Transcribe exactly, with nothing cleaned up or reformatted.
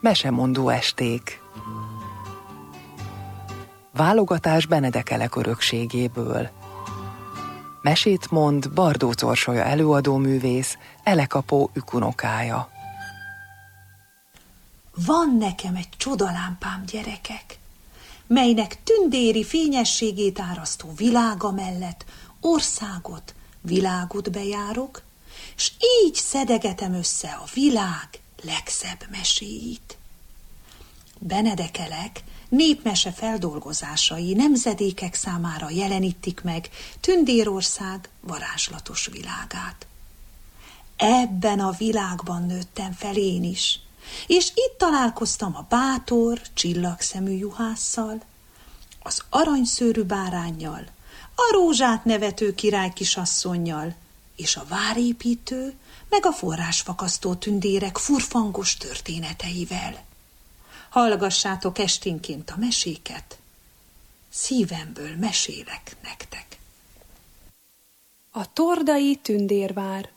Mesemondó esték. Válogatás Benedekelek örökségéből. Mesét mond Bardóc Orsolya előadóművész, Elekapó ükunokája. Van nekem egy csodalámpám, gyerekek, melynek tündéri fényességét árasztó világa mellett országot, világot bejárok, s így szedegetem össze a világ legszebb meséit. Benedekelek népmese feldolgozásai nemzedékek számára jelenítik meg Tündérország varázslatos világát. Ebben a világban nőttem fel én is, és itt találkoztam a bátor, csillagszemű juhásszal, az aranyszőrű báránnyal, a rózsát nevető király kisasszonnyal, és a várépítő, meg a forrásfakasztó tündérek furfangos történeteivel. Hallgassátok esténként a meséket, szívemből mesélek nektek. A tordai tündérvár.